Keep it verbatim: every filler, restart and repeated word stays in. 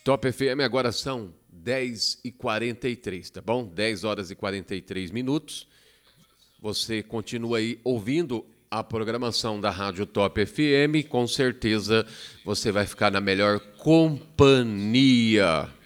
Top F M, agora são dez e quarenta e três, tá bom? dez horas e quarenta e três minutos. Você continua aí ouvindo a programação da Rádio Top F M. Com certeza você vai ficar na melhor companhia.